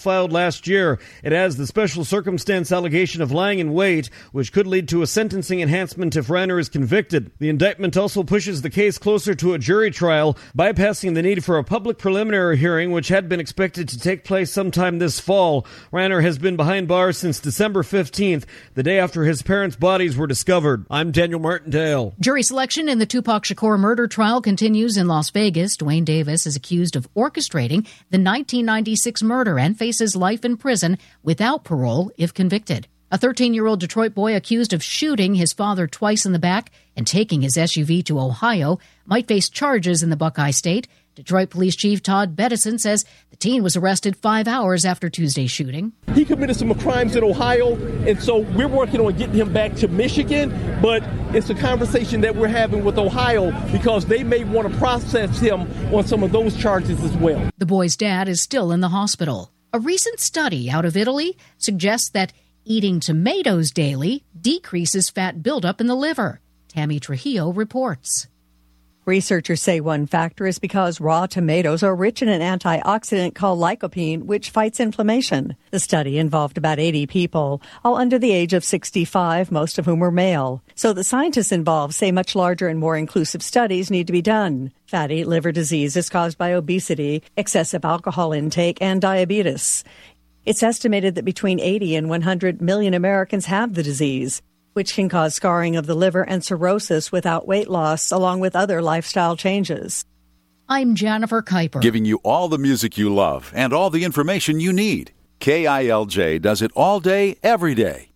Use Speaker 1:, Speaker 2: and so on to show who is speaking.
Speaker 1: filed last year. It has the special circumstance allegation of lying in wait, which could lead to a sentencing enhancement if Reiner is convicted. The indictment also pushes the case closer to a jury trial, bypassing the need for a public preliminary hearing, which had been expected to take place sometime this fall. Reiner has been behind bars since December 15th, the day after his parents' bodies were discovered. I'm Daniel Martindale.
Speaker 2: Jury selection in the Tupac Shakur murder trial continues in Las Vegas. Dwayne Davis is accused of orchestrating the 1996 murder and faces life in prison without parole if convicted. A 13-year-old Detroit boy accused of shooting his father twice in the back and taking his SUV to Ohio might face charges in the Buckeye State. Detroit Police Chief Todd Bettison says the teen was arrested 5 hours after Tuesday's shooting.
Speaker 3: He committed some crimes in Ohio, and so we're working on getting him back to Michigan, but it's a conversation that we're having with Ohio because they may want to process him on some of those charges as well.
Speaker 2: The boy's dad is still in the hospital. A recent study out of Italy suggests that eating tomatoes daily decreases fat buildup in the liver. Tammy Trujillo reports.
Speaker 4: Researchers say one factor is because raw tomatoes are rich in an antioxidant called lycopene, which fights inflammation. The study involved about 80 people, all under the age of 65, most of whom were male. So the scientists involved say much larger and more inclusive studies need to be done. Fatty liver disease is caused by obesity, excessive alcohol intake, and diabetes. It's estimated that between 80 and 100 million Americans have the disease, which can cause scarring of the liver and cirrhosis without weight loss, along with other lifestyle changes.
Speaker 2: I'm Jennifer Kuiper.
Speaker 5: Giving you all the music you love and all the information you need. KILJ does it all day, every day.